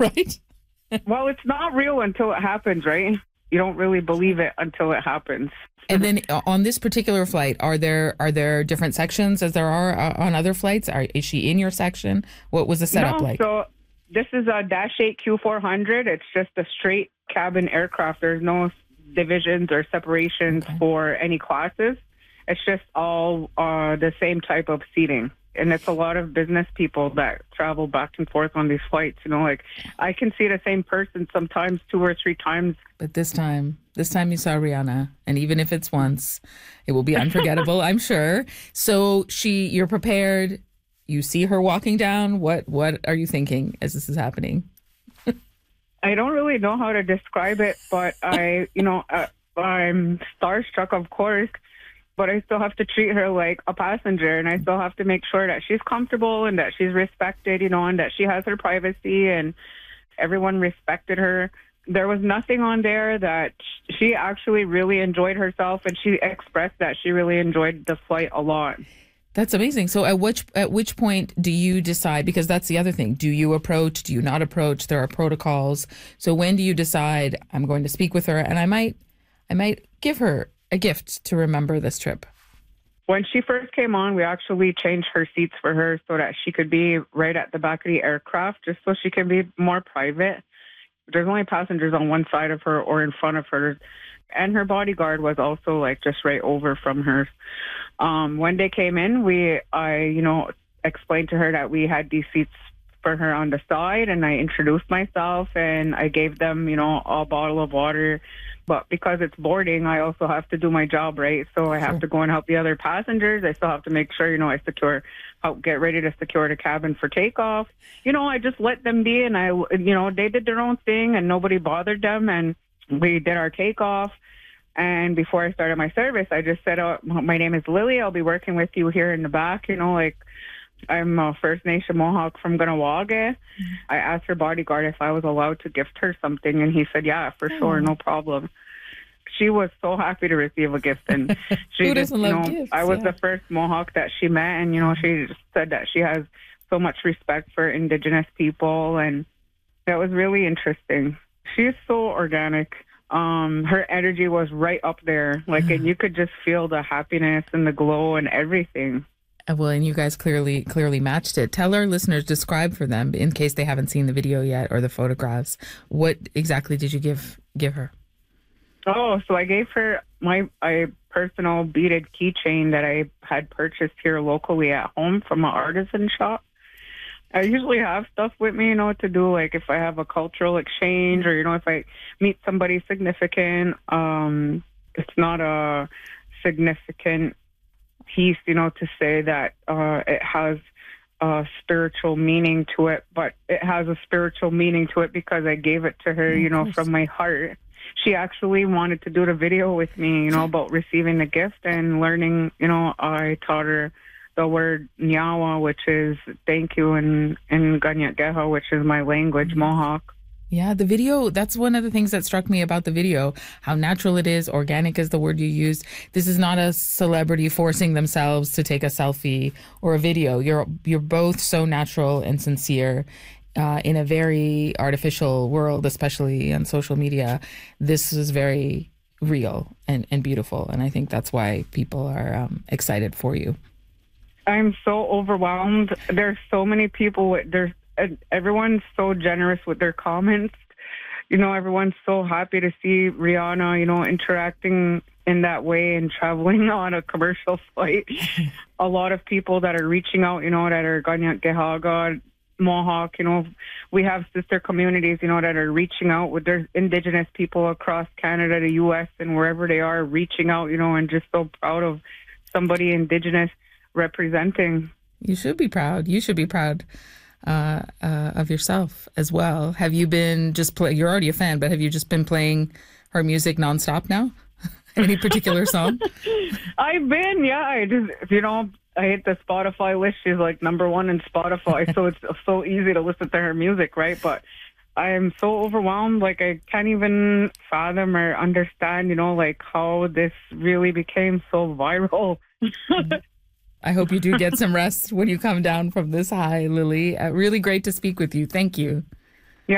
right? Well, it's not real until it happens, right? You don't really believe it until it happens. And then on this particular flight, are there different sections as there are on other flights? Is she in your section? What was the setup No, like? so this is a Dash 8 Q400. It's just a straight cabin aircraft. There's no divisions or separations for any classes. It's just all the same type of seating. And it's a lot of business people that travel back and forth on these flights. You know, like I can see the same person sometimes 2 or 3 times. But this time you saw Rihanna, and even if it's once, it will be unforgettable, I'm sure. So you're prepared. You see her walking down. What are you thinking as this is happening? I don't really know how to describe it, but I'm starstruck, of course. But I still have to treat her like a passenger, and I still have to make sure that she's comfortable and that she's respected, and that she has her privacy, and everyone respected her. There was nothing on there that she actually really enjoyed herself, and she expressed that she really enjoyed the flight a lot. That's amazing. So at which point do you decide, because that's the other thing, do you approach, do you not approach? There are protocols. So when do you decide I'm going to speak with her and I might give her a gift to remember this trip? When she first came on, we actually changed her seats for her so that she could be right at the back of the aircraft, just so she can be more private. There's only passengers on one side of her or in front of her. And her bodyguard was also like just right over from her. When they came in, I explained to her that we had these seats for her on the side, and I introduced myself and I gave them, a bottle of water. But because it's boarding, I also have to do my job, right? So I have to go and help the other passengers. I still have to make sure, help get ready to secure the cabin for takeoff. I just let them be, and they did their own thing and nobody bothered them. And we did our takeoff. And before I started my service, I just said, my name is Lily. I'll be working with you here in the back. I'm a First Nation Mohawk from Ganawage. I asked her bodyguard if I was allowed to gift her something, and he said, yeah, for sure, no problem. She was so happy to receive a gift, and she Who doesn't love gifts? I was the first Mohawk that she met, and, she just said that she has so much respect for Indigenous people, and that was really interesting. She's so organic. Her energy was right up there, and you could just feel the happiness and the glow and everything. Well, and you guys clearly matched it. Tell our listeners, describe for them, in case they haven't seen the video yet or the photographs, what exactly did you give her? Oh, so I gave her my personal beaded keychain that I had purchased here locally at home from an artisan shop. I usually have stuff with me, to do, if I have a cultural exchange or, if I meet somebody significant. It's not a significant piece, to say that it has a spiritual meaning to it, but it has a spiritual meaning to it because I gave it to her, from my heart. She actually wanted to do the video with me, about receiving the gift and learning, I taught her the word Nyawa, which is thank you, in Ganyat-Geha, which is my language, Mohawk. Yeah, the video, that's one of the things that struck me about the video, how natural it is, organic is the word you used. This is not a celebrity forcing themselves to take a selfie or a video. You're both so natural and sincere in a very artificial world, especially on social media. This is very real and beautiful, and I think that's why people are excited for you. I'm so overwhelmed. There's so many people. Everyone's so generous with their comments. Everyone's so happy to see Rihanna, interacting in that way and traveling on a commercial flight. A lot of people that are reaching out, that are Ganyat-Gehaga, Mohawk, we have sister communities, that are reaching out with their Indigenous people across Canada, the U.S., and wherever they are, reaching out, and just so proud of somebody Indigenous representing. You should be proud. You should be proud of yourself as well. Have you been you're already a fan, but have you just been playing her music nonstop now? Any particular song? I've been, yeah. I just, I hit the Spotify list. She's like number 1 in Spotify, so it's so easy to listen to her music, right? But I am so overwhelmed. I can't even fathom or understand, how this really became so viral. I hope you do get some rest when you come down from this high, Lily. Really great to speak with you. Thank you.